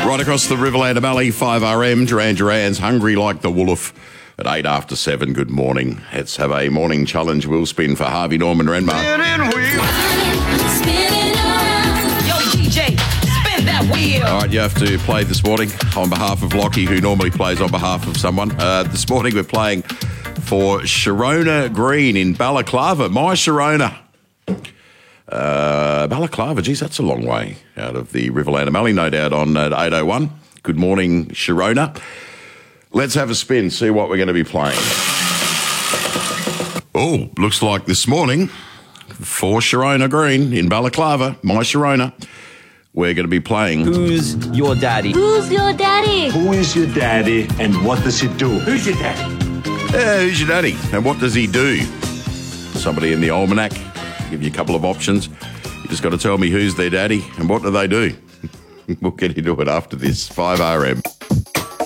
Right across the Riverland Valley, 5RM, Duran Duran's Hungry Like the Wolf at 8 after 7. Good morning. Let's have a morning challenge wheel spin for Harvey Norman Renmark. Yo, DJ, spin that wheel. All right, you have to play this morning on behalf of Lockie, who normally plays on behalf of someone. This morning we're playing for Sharona Green in Balaclava. My Sharona. Balaclava, geez, that's a long way out of the Riverland Valley, no doubt, on 801. Good morning, Sharona. Let's have a spin, see what we're going to be playing. Oh, looks like this morning, for Sharona Green in Balaclava, my Sharona, we're going to be playing... Who's your daddy? Who's your daddy? Who is your daddy and what does he do? Who's your daddy? Who's your daddy and what does he do? Somebody in the almanac, give you a couple of options. You just got to tell me who's their daddy and what do they do. We'll get into it after this. 5RM.